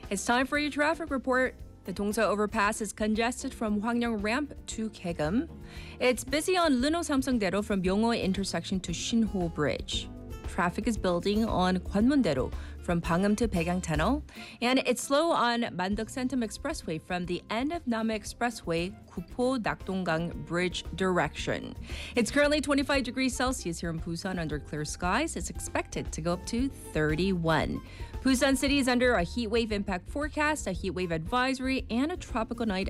It's time for your traffic report. The Dongsa overpass is congested from Hwangyang Ramp to Kaegum. It's busy on Luno Samsung-daero from Myeongho intersection to Shinho Bridge. Traffic is building on Gwanmun-daero from Pangnam to Baegang Tunnel. And it's slow on Mandok-Sentum Expressway from the end of Namhae Expressway, Gupo-Nakdonggang Bridge direction. It's currently 25 degrees Celsius here in Busan under clear skies. It's expected to go up to 31. Busan City is under a heat wave impact forecast, a heat wave advisory, and a tropical night